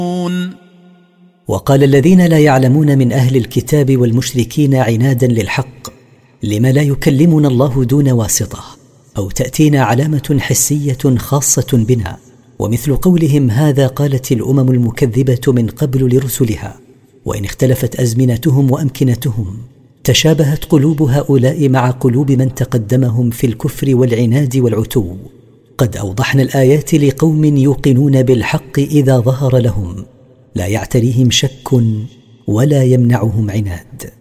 وقال الذين لا يعلمون من أهل الكتاب والمشركين عنادا للحق: لم لا يكلمنا الله دون واسطة، أو تأتينا علامة حسية خاصة بنا؟ ومثل قولهم هذا قالت الأمم المكذبة من قبل لرسلها. وإن اختلفت أزمنتهم وأمكنتهم، تشابهت قلوب هؤلاء مع قلوب من تقدمهم في الكفر والعناد والعتو. قد أوضحنا الآيات لقوم يوقنون بالحق إذا ظهر لهم، لا يعتريهم شك ولا يمنعهم عناد.